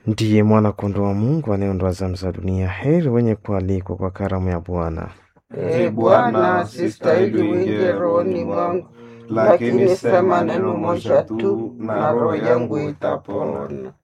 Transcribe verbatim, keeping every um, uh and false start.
Ndiye mwana kondoo wa Mungu anayeondoa dhambi za dunia. Heri wenye kualikwa kwa karamu ya Bwana. Ee Bwana, sistahili uingie rohoni mwangu, lakini sema neno moja tu na roho yangu itapona.